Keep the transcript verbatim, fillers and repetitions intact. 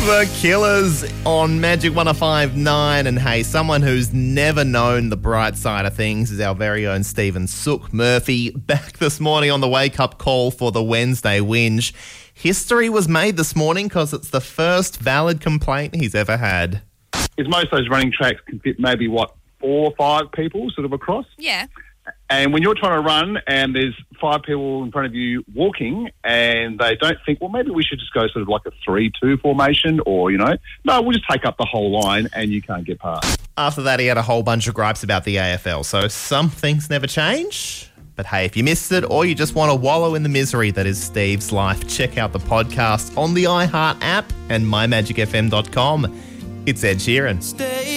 The Killers on Magic one oh five point nine. And hey, someone who's never known the bright side of things is our very own Stephen Sook Murphy, back this morning on the wake-up call for the Wednesday Whinge. History was made this morning because it's the first valid complaint he's ever had. Is most of those running tracks can fit maybe, what, four or five people sort of across? Yeah. And when you're trying to run and there's five people in front of you walking and they don't think, well, maybe we should just go sort of like a three two formation or, you know, no, we'll just take up the whole line and you can't get past. After that, he had a whole bunch of gripes about the A F L, so some things never change. But hey, if you missed it or you just want to wallow in the misery that is Steve's life, check out the podcast on the iHeart app and my magic f m dot com. It's Ed Sheeran. Stay